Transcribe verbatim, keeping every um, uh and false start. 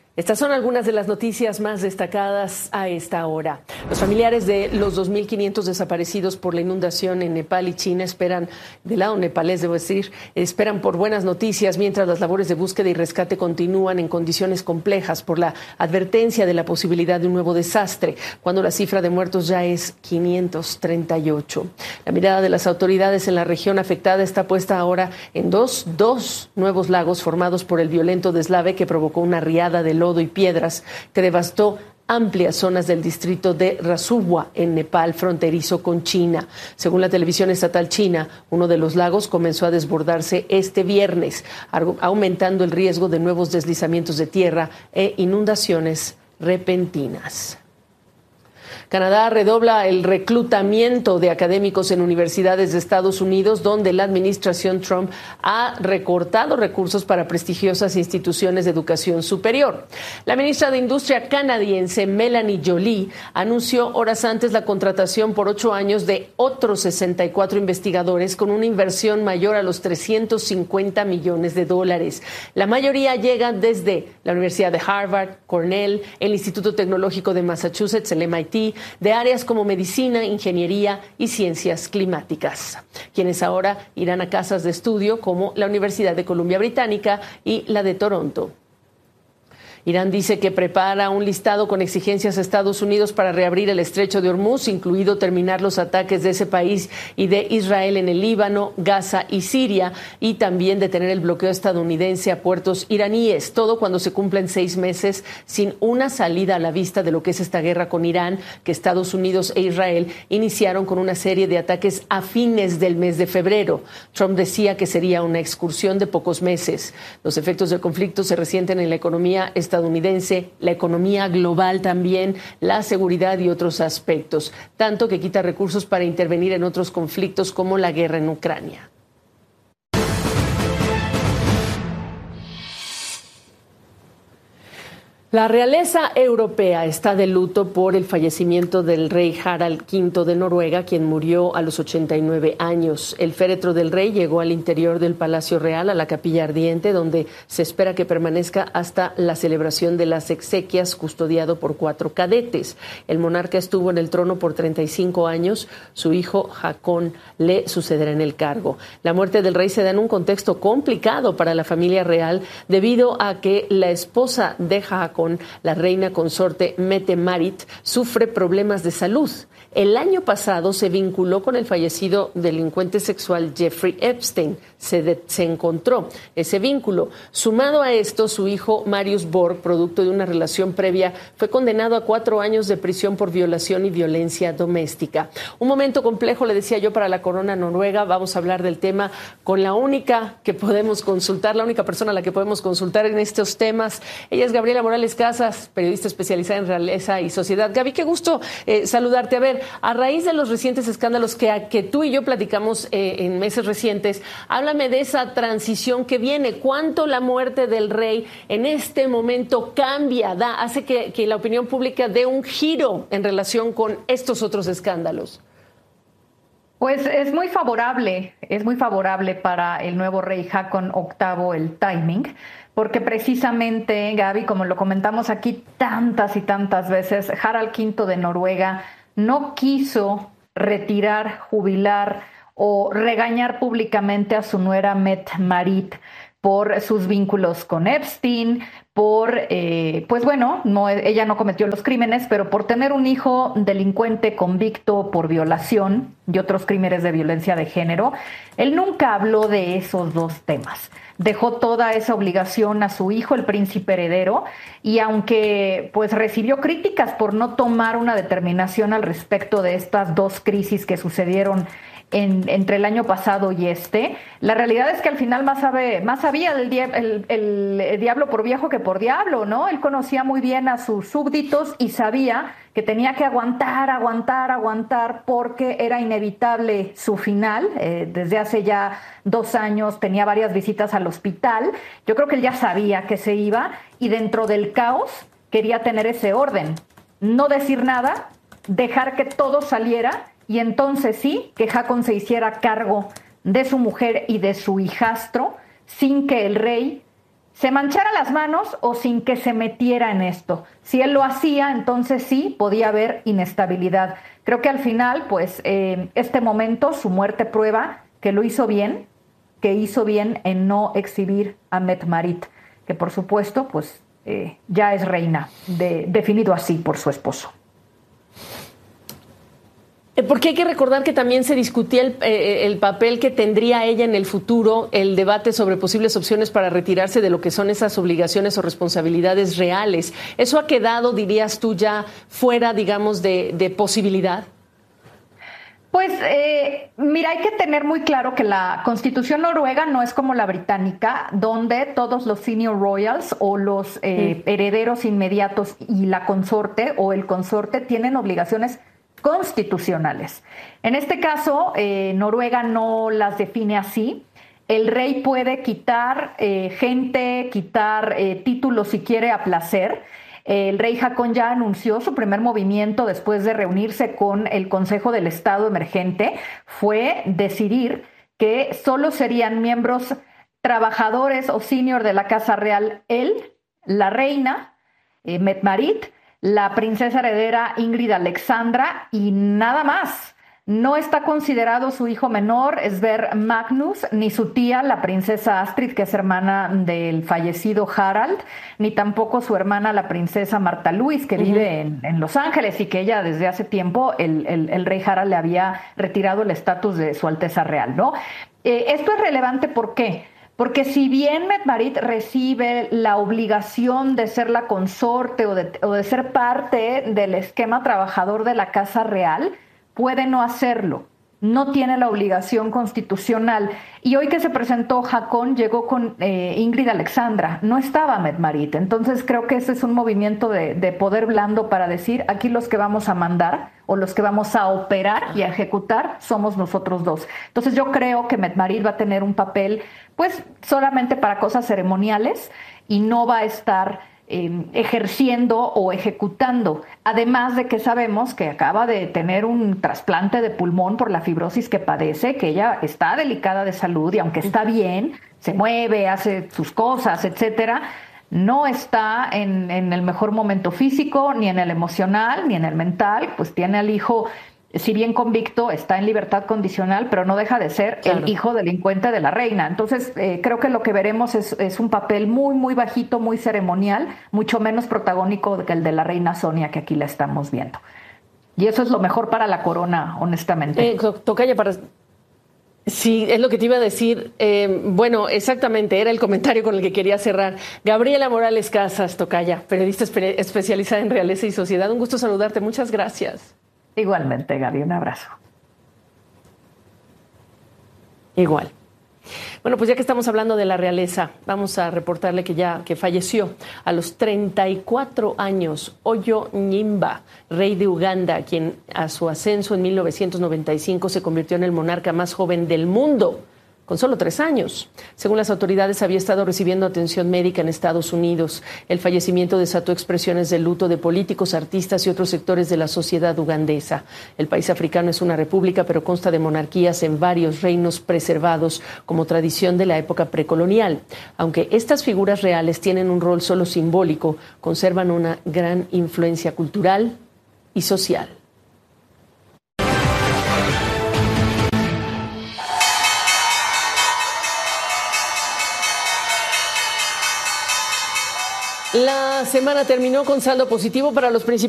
Estas son algunas de las noticias más destacadas a esta hora. Los familiares de los dos mil quinientos desaparecidos por la inundación en Nepal y China esperan, del lado nepalés debo decir, esperan por buenas noticias mientras las labores de búsqueda y rescate continúan en condiciones complejas por la advertencia de la posibilidad de un nuevo desastre, cuando la cifra de muertos ya es quinientos treinta y ocho. La mirada de las autoridades en la región afectada está puesta ahora en dos, dos nuevos lagos formados por el violento deslave que provocó una riada de lodo y piedras que devastó amplias zonas del distrito de Rasuwa en Nepal, fronterizo con China. Según la televisión estatal china, uno de los lagos comenzó a desbordarse este viernes, aumentando el riesgo de nuevos deslizamientos de tierra e inundaciones repentinas. Canadá redobla el reclutamiento de académicos en universidades de Estados Unidos, donde la administración Trump ha recortado recursos para prestigiosas instituciones de educación superior. La ministra de Industria canadiense, Melanie Joly, anunció horas antes la contratación por ocho años de otros sesenta y cuatro investigadores con una inversión mayor a los trescientos cincuenta millones de dólares. La mayoría llegan desde la Universidad de Harvard, Cornell, el Instituto Tecnológico de Massachusetts, el M I T, de áreas como medicina, ingeniería y ciencias climáticas, quienes ahora irán a casas de estudio como la Universidad de Columbia Británica y la de Toronto. Irán dice que prepara un listado con exigencias a Estados Unidos para reabrir el estrecho de Hormuz, incluido terminar los ataques de ese país y de Israel en el Líbano, Gaza y Siria, y también detener el bloqueo estadounidense a puertos iraníes, todo cuando se cumplen seis meses sin una salida a la vista de lo que es esta guerra con Irán, que Estados Unidos e Israel iniciaron con una serie de ataques a fines del mes de febrero. Trump decía que sería una excursión de pocos meses. Los efectos del conflicto se resienten en la economía estadounidense estadounidense, la economía global también, la seguridad y otros aspectos, tanto que quita recursos para intervenir en otros conflictos como la guerra en Ucrania. La realeza europea está de luto por el fallecimiento del rey Harald quinto de Noruega, quien murió a los ochenta y nueve años. El féretro del rey llegó al interior del Palacio Real, a la Capilla Ardiente, donde se espera que permanezca hasta la celebración de las exequias, custodiado por cuatro cadetes. El monarca estuvo en el trono por treinta y cinco años. Su hijo Haakon le sucederá en el cargo. La muerte del rey se da en un contexto complicado para la familia real, debido a que la esposa de Haakon, la reina consorte Mette-Marit, sufre problemas de salud. El año pasado se vinculó con el fallecido delincuente sexual Jeffrey Epstein. Se, de, se encontró ese vínculo. Sumado a esto, su hijo Marius Borg, producto de una relación previa, fue condenado a cuatro años de prisión por violación y violencia doméstica. Un momento complejo, le decía yo, para la corona noruega. Vamos a hablar del tema con la única que podemos consultar, la única persona a la que podemos consultar en estos temas. Ella es Gabriela Morales Casas, periodista especializada en realeza y sociedad. Gaby, qué gusto eh, saludarte. A ver, a raíz de los recientes escándalos que, que tú y yo platicamos eh, en meses recientes, háblame de esa transición que viene. ¿Cuánto la muerte del rey en este momento cambia, da, hace que, que la opinión pública dé un giro en relación con estos otros escándalos? Pues es muy favorable, es muy favorable para el nuevo rey Haakon octavo el timing, porque precisamente, Gaby, como lo comentamos aquí tantas y tantas veces, Harald quinto de Noruega no quiso retirar, jubilar o regañar públicamente a su nuera Mette-Marit por sus vínculos con Epstein, por, eh, pues bueno, no, ella no cometió los crímenes, pero por tener un hijo delincuente convicto por violación y otros crímenes de violencia de género. Él nunca habló de esos dos temas. Dejó toda esa obligación a su hijo, el príncipe heredero, y aunque pues recibió críticas por no tomar una determinación al respecto de estas dos crisis que sucedieron En, entre el año pasado y este, la realidad es que al final más sabe, más sabía del dia, el, el, el diablo por viejo que por diablo, ¿no? Él conocía muy bien a sus súbditos y sabía que tenía que aguantar, aguantar, aguantar, porque era inevitable su final. Eh, desde hace ya dos años tenía varias visitas al hospital. Yo creo que él ya sabía que se iba, y dentro del caos quería tener ese orden, no decir nada, dejar que todo saliera. Y entonces sí, que Haakon se hiciera cargo de su mujer y de su hijastro, sin que el rey se manchara las manos o sin que se metiera en esto. Si él lo hacía, entonces sí, podía haber inestabilidad. Creo que al final, pues, eh, este momento, su muerte prueba que lo hizo bien, que hizo bien en no exhibir a Mette-Marit, que por supuesto, pues, eh, ya es reina, de, definido así por su esposo. Porque hay que recordar que también se discutía el, eh, el papel que tendría ella en el futuro, el debate sobre posibles opciones para retirarse de lo que son esas obligaciones o responsabilidades reales. ¿Eso ha quedado, dirías tú, ya fuera, digamos, de, de posibilidad? Pues eh, mira, hay que tener muy claro que la Constitución noruega no es como la británica, donde todos los senior royals o los eh, sí. herederos inmediatos y la consorte o el consorte tienen obligaciones constitucionales. En este caso, eh, Noruega no las define así. El rey puede quitar eh, gente, quitar eh, títulos si quiere a placer. El rey Haakon ya anunció su primer movimiento después de reunirse con el Consejo del Estado Emergente, fue decidir que solo serían miembros trabajadores o senior de la Casa Real él, la reina, eh, Mette-Marit, la princesa heredera Ingrid Alexandra y nada más. No está considerado su hijo menor, Sverre Magnus, ni su tía, la princesa Astrid, que es hermana del fallecido Harald, ni tampoco su hermana, la princesa Marta Louise, que uh-huh. vive en, en Los Ángeles y que ella desde hace tiempo, el, el, el rey Harald le había retirado el estatus de su Alteza Real, ¿no? Eh, esto es relevante, ¿por qué? Porque si bien Mette-Marit recibe la obligación de ser la consorte o de, o de ser parte del esquema trabajador de la Casa Real, puede no hacerlo. No tiene la obligación constitucional. Y hoy que se presentó Haakon, llegó con eh, Ingrid Alexandra. No estaba Mette-Marit. Entonces creo que ese es un movimiento de, de poder blando para decir, aquí los que vamos a mandar o los que vamos a operar y a ejecutar somos nosotros dos. Entonces yo creo que Mette-Marit va a tener un papel pues solamente para cosas ceremoniales y no va a estar eh, ejerciendo o ejecutando. Además de que sabemos que acaba de tener un trasplante de pulmón por la fibrosis que padece, que ella está delicada de salud y aunque está bien, se mueve, hace sus cosas, etcétera, no está en, en el mejor momento físico, ni en el emocional, ni en el mental, pues tiene al hijo, si bien convicto, está en libertad condicional, pero no deja de ser claro. el hijo delincuente de la reina. Entonces, eh, creo que lo que veremos es, es un papel muy, muy bajito, muy ceremonial, mucho menos protagónico que el de la reina Sonia, que aquí la estamos viendo. Y eso es lo mejor para la corona, honestamente. Eh, Tocaya, para... Sí, es lo que te iba a decir. Eh, bueno, exactamente, era el comentario con el que quería cerrar. Gabriela Morales Casas, Tocaya, periodista espe- especializada en realeza y sociedad. Un gusto saludarte, muchas gracias. Igualmente, Gaby, un abrazo. Igual. Bueno, pues ya que estamos hablando de la realeza, vamos a reportarle que ya que falleció a los treinta y cuatro años Oyo Nyimba, rey de Uganda, quien a su ascenso en mil novecientos noventa y cinco se convirtió en el monarca más joven del mundo, con solo tres años. Según las autoridades, había estado recibiendo atención médica en Estados Unidos. El fallecimiento desató expresiones de luto de políticos, artistas y otros sectores de la sociedad ugandesa. El país africano es una república, pero consta de monarquías en varios reinos preservados como tradición de la época precolonial. Aunque estas figuras reales tienen un rol solo simbólico, conservan una gran influencia cultural y social. La semana terminó con saldo positivo para los principales